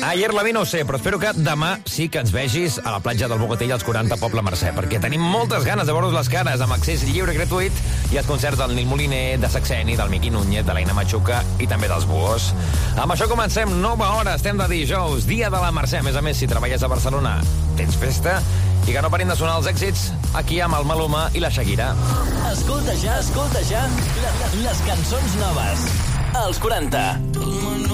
Ayer la vi no ho sé, però espero que demà sí que ens vegis a la platja del Bogotell als 40 Poble Mercè, perquè tenim moltes ganes de veure's les cares amb accés lliure i gratuït i els concerts del Nil Moliner, de Saxeni, del Miqui Núñez, de l'Aina Machuca i també dels Buhos. Amb això comencem nova hora, estem de dijous, dia de la Mercè. A més a més, si treballes a Barcelona, tens festa i que no parin de sonar els èxits aquí amb el Maluma i la Shakira. Escolta ja les cançons noves. Els 40.